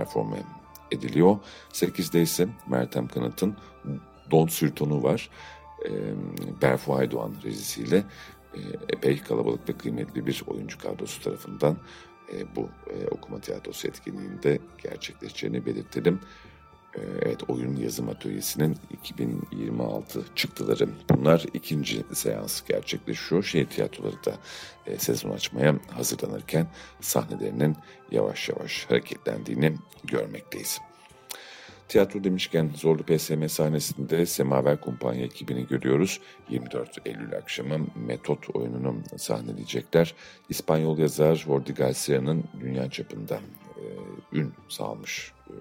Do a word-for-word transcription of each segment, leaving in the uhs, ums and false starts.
performe ediliyor. sekizde ise Meltem Kanat'ın Don Sürton'u var. E, Berfu Aydoğan rejisiyle e, epey kalabalık ve kıymetli bir oyuncu kadrosu tarafından e, bu e, okuma tiyatrosu etkinliğinde gerçekleşeceğini belirtelim. E, evet, oyun yazım atölyesinin iki bin yirmi altı çıktıları bunlar. İkinci seans gerçekleşiyor. Şehir tiyatroları da e, sezon açmaya hazırlanırken sahnelerinin yavaş yavaş hareketlendiğini görmekteyiz. Tiyatro demişken Zorlu P S M sahnesinde Semaver Kumpanya ekibini görüyoruz. yirmi dört Eylül akşamı Metot oyununu sahneleyecekler. İspanyol yazar Jordi Garcia'nın dünya çapında e, ün salmış e,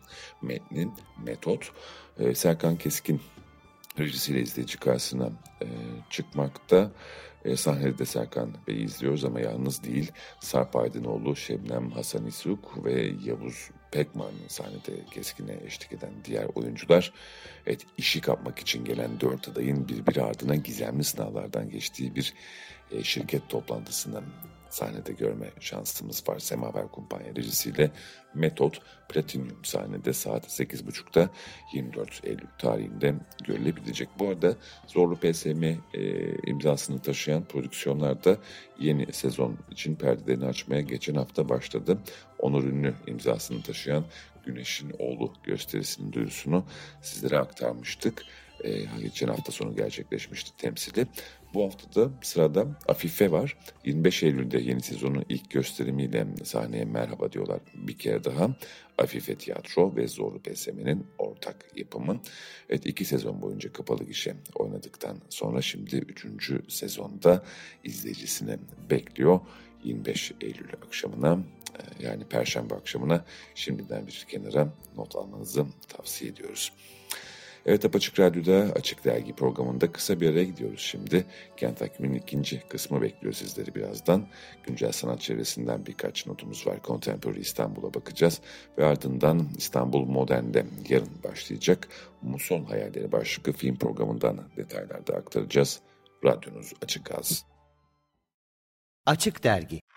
metnin Metot. E, Serkan Keskin rejisiyle izleyici karşısına e, çıkmakta. E, sahnede de Serkan Bey'i izliyoruz ama yalnız değil. Sarp Aydınoğlu, Şebnem Hasan İsuk ve Yavuz Pekman sahnede Keskin'e eşlik eden diğer oyuncular. Evet, işi kapmak için gelen dört adayın birbiri ardına gizemli sınavlardan geçtiği bir e, şirket toplantısında sahnede görme şansımız var. Semaver Kumpanya rejisiyle Metot Platinum sahnede saat sekiz buçukta yirmi dört Eylül tarihinde görülebilecek. Bu arada Zorlu P S M e, imzasını taşıyan prodüksiyonlar da yeni sezon için perdelerini açmaya geçen hafta başladı. Onur Ünlü imzasını taşıyan Güneş'in Oğlu gösterisinin duyurusunu sizlere aktarmıştık. Ee, geçen hafta sonu gerçekleşmişti temsili. Bu hafta da sırada Afife var. yirmi beş Eylül'de yeni sezonun ilk gösterimiyle sahneye merhaba diyorlar bir kere daha. Afife Tiyatro ve Zorlu P S M'nin ortak yapımı. Evet, iki sezon boyunca kapalı gişe oynadıktan sonra şimdi üçüncü sezonda izleyicisini bekliyor. yirmi beş Eylül akşamına, yani Perşembe akşamına şimdiden bir kenara not almanızı tavsiye ediyoruz. Evet, Apaçık Radyo'da Açık Dergi programında kısa bir araya gidiyoruz şimdi. Kent Takvimi'nin ikinci kısmı bekliyor sizleri birazdan. Güncel sanat çevresinden birkaç notumuz var. Contemporary İstanbul'a bakacağız ve ardından İstanbul Modern'de yarın başlayacak Muson Hayalleri başlıklı film programından detaylar da aktaracağız. Radyonuz açık kalsın. Açık Dergi.